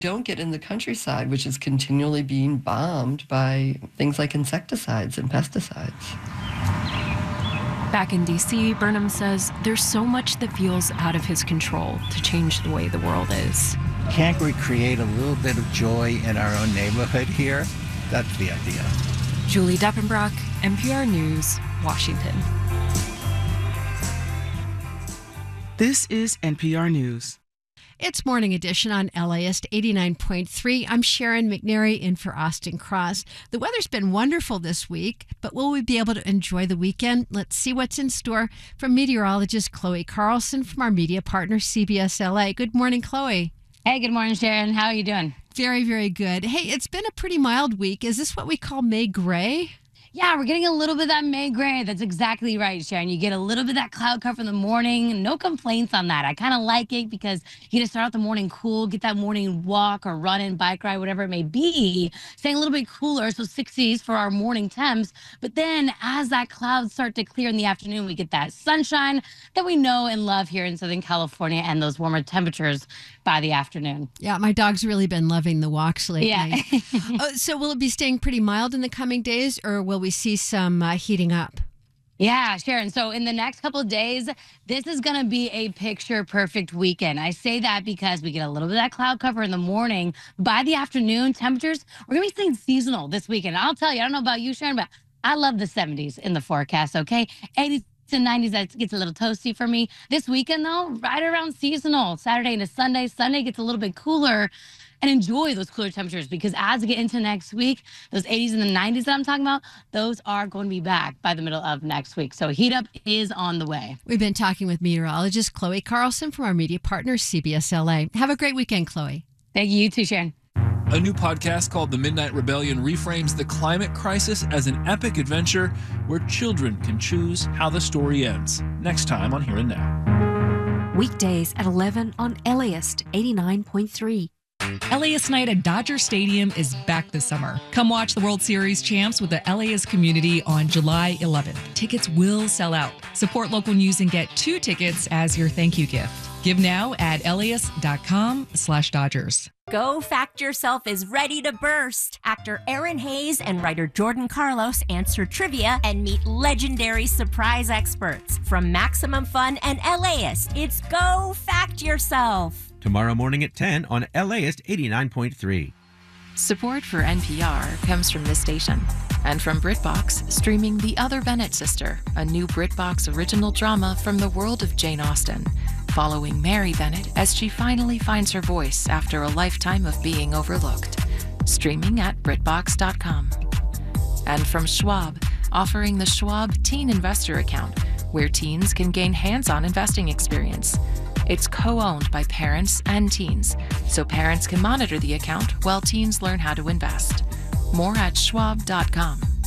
don't get in the countryside, which is continually being bombed by things like insecticides and pesticides. Back in D.C., Burnham says there's so much that feels out of his control to change the way the world is. Can't we create a little bit of joy in our own neighborhood here? That's the idea. Julie Deppenbrock, NPR News, Washington. This is NPR News. It's Morning Edition on LAist 89.3. I'm Sharon McNary in for Austin Cross. The weather's been wonderful this week, but will we be able to enjoy the weekend? Let's see what's in store from meteorologist Chloe Carlson from our media partner CBS LA. Good morning, Chloe. Hey, good morning, Sharon. How are you doing? Very, very good. Hey, it's been a pretty mild week. Is this what we call May gray? Yeah, we're getting a little bit of that May gray. That's exactly right, Sharon. You get a little bit of that cloud cover in the morning. No complaints on that. I kind of like it because you get to start out the morning cool, get that morning walk or run in, bike ride, whatever it may be. Staying a little bit cooler, so 60s for our morning temps. But then as that clouds start to clear in the afternoon, we get that sunshine that we know and love here in Southern California and those warmer temperatures by the afternoon. Yeah, my dog's really been loving the walks lately. Yeah. So will it be staying pretty mild in the coming days, or will we see some heating up? Yeah, Sharon. So in the next couple of days, this is going to be a picture perfect weekend. I say that because we get a little bit of that cloud cover in the morning. By the afternoon, temperatures, we're going to be staying seasonal this weekend. I'll tell you, I don't know about you, Sharon, but I love the 70s in the forecast, okay? 80s to 90s, that gets a little toasty for me. This weekend, though, right around seasonal. Saturday into Sunday. Sunday gets a little bit cooler. And enjoy those cooler temperatures because as we get into next week, those 80s and the 90s that I'm talking about, those are going to be back by the middle of next week. So heat up is on the way. We've been talking with meteorologist Chloe Carlson from our media partner, CBS LA. Have a great weekend, Chloe. Thank you too, Sharon. A new podcast called The Midnight Rebellion reframes the climate crisis as an epic adventure where children can choose how the story ends. Next time on Here and Now. Weekdays at 11 on LAist 89.3. LAist Night at Dodger Stadium is back this summer. Come watch the World Series champs with the LAist community on July 11th. Tickets will sell out. Support local news and get 2 tickets as your thank you gift. Give now at LAist.com/Dodgers. Go Fact Yourself is ready to burst. Actor Aaron Hayes and writer Jordan Carlos answer trivia and meet legendary surprise experts. From Maximum Fun and LAist, it's Go Fact Yourself. Tomorrow morning at 10 on LAist 89.3. Support for NPR comes from this station and from BritBox, streaming The Other Bennett Sister, a new BritBox original drama from the world of Jane Austen, following Mary Bennett as she finally finds her voice after a lifetime of being overlooked. Streaming at BritBox.com. And from Schwab, offering the Schwab Teen Investor Account, where teens can gain hands-on investing experience. It's co-owned by parents and teens, so parents can monitor the account while teens learn how to invest. More at schwab.com.